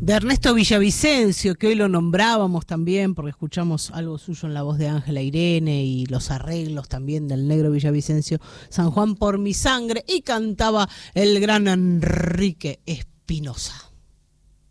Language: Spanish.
de Ernesto Villavicencio, que hoy lo nombrábamos también porque escuchamos algo suyo en la voz de Ángela Irene y los arreglos también del negro Villavicencio, San Juan por mi sangre, y cantaba el gran Enrique Espinosa.